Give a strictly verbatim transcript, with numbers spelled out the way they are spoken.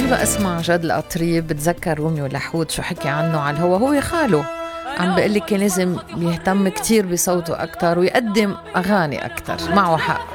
كل ما اسمع جد القطريب بتذكر روميو ولحود شو حكي عنه على الهوا. هو خاله عم بقلي كان لازم يهتم كتير بصوته أكتر ويقدم أغاني أكتر. معه حق.